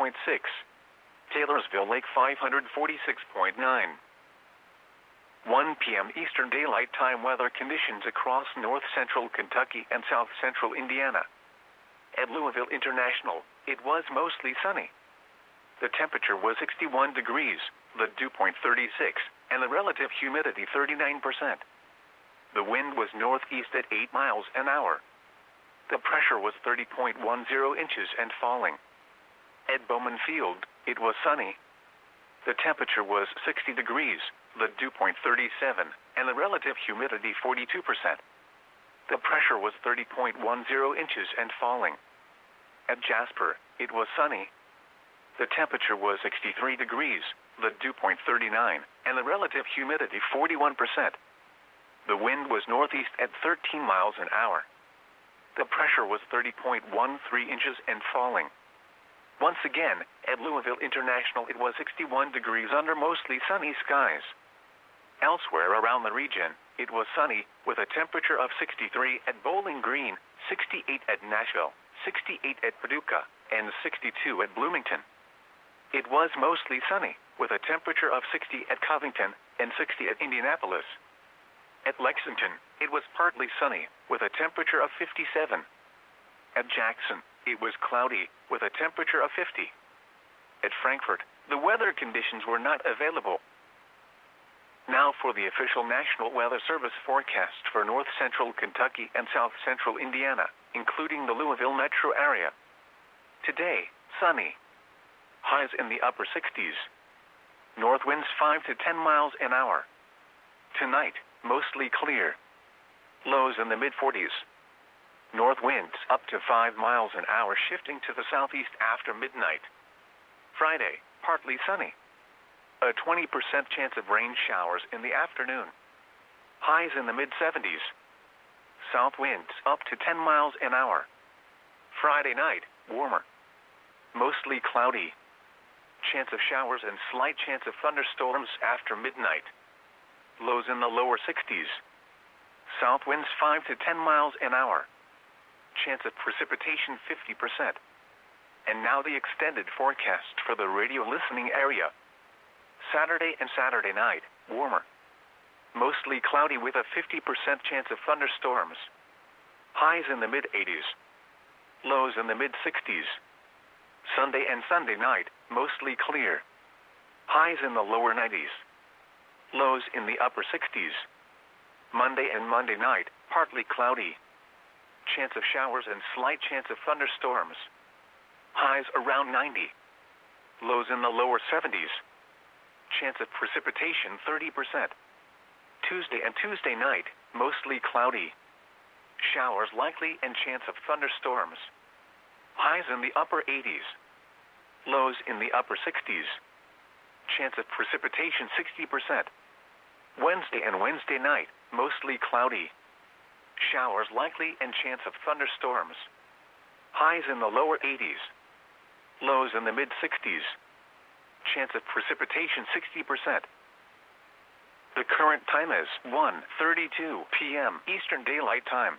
Taylorsville Lake 546.9. 1 p.m. Eastern Daylight Time weather conditions across north central Kentucky and south central Indiana. At Louisville International, it was mostly sunny. The temperature was 61 degrees, the dew point 36, and the relative humidity 39%. The wind was northeast at 8 miles an hour. The pressure was 30.10 inches and falling. At Bowman Field, it was sunny. The temperature was 60 degrees, the dew point 37, and the relative humidity 42%. The pressure was 30.10 inches and falling. At Jasper, it was sunny. The temperature was 63 degrees, the dew point 39, and the relative humidity 41%. The wind was northeast at 13 miles an hour. The pressure was 30.13 inches and falling. Once again, at Louisville International, it was 61 degrees under mostly sunny skies. Elsewhere around the region, it was sunny, with a temperature of 63 at Bowling Green, 68 at Nashville, 68 at Paducah, and 62 at Bloomington. It was mostly sunny, with a temperature of 60 at Covington and 60 at Indianapolis. At Lexington, it was partly sunny, with a temperature of 57. At Jackson, it was cloudy, with a temperature of 50. At Frankfort, the weather conditions were not available. Now for the official National Weather Service forecast for north central Kentucky and south central Indiana, including the Louisville metro area. Today, sunny. Highs in the upper 60s. North winds 5 to 10 miles an hour. Tonight, mostly clear. Lows in the mid-40s. North winds up to 5 miles an hour, shifting to the southeast after midnight. Friday, partly sunny. A 20% chance of rain showers in the afternoon. Highs in the mid-70s. South winds up to 10 miles an hour. Friday night, warmer. Mostly cloudy. Chance of showers and slight chance of thunderstorms after midnight. Lows in the lower 60s. South winds 5 to 10 miles an hour. Chance of precipitation 50%. And now the extended forecast for the radio listening area. Saturday and Saturday night, warmer. Mostly cloudy with a 50% chance of thunderstorms. Highs in the mid-80s. Lows in the mid-60s. Sunday and Sunday night, mostly clear. Highs in the lower 90s. Lows in the upper 60s. Monday and Monday night, partly cloudy. Chance of showers and slight chance of thunderstorms. Highs around 90. Lows in the lower 70s. Chance of precipitation 30%. Tuesday and Tuesday night, mostly cloudy. Showers likely and chance of thunderstorms. Highs in the upper 80s. Lows in the upper 60s. Chance of precipitation 60%. Wednesday and Wednesday night, mostly cloudy. Showers likely and chance of thunderstorms. Highs in the lower 80s. Lows in the mid-60s. Chance of precipitation 60%. The current time is 1:32 p.m. Eastern Daylight Time.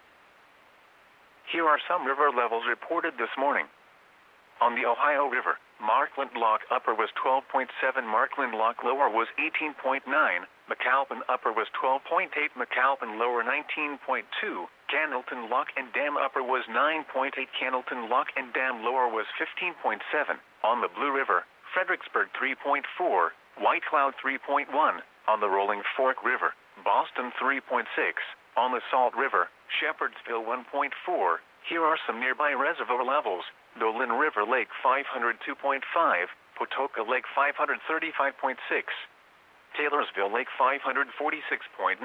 Here are some river levels reported this morning. On the Ohio River, Markland Lock Upper was 12.7, Markland Lock Lower was 18.9, McAlpin Upper was 12.8, McAlpin Lower 19.2, Candleton Lock and Dam Upper was 9.8, Candleton Lock and Dam Lower was 15.7. On the Blue River, Fredericksburg 3.4, White Cloud 3.1, on the Rolling Fork River, Boston 3.6, on the Salt River, Shepherdsville 1.4. Here are some nearby reservoir levels: Dolan River Lake 502.5, Patoka Lake 535.6, Taylorsville Lake 546.9.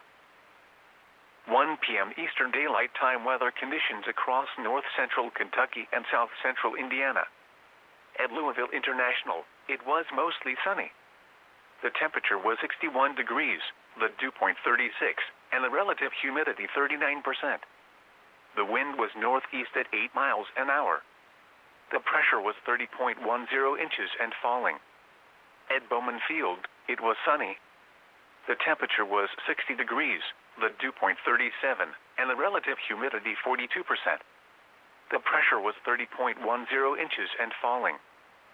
1 p.m. Eastern Daylight Time weather conditions across north central Kentucky and south central Indiana. At Louisville International, it was mostly sunny. The temperature was 61 degrees, the dew point 36, and the relative humidity 39%. The wind was northeast at 8 miles an hour. The pressure was 30.10 inches and falling. At Bowman Field, it was sunny. The temperature was 60 degrees, the dew point 37, and the relative humidity 42%. The pressure was 30.10 inches and falling.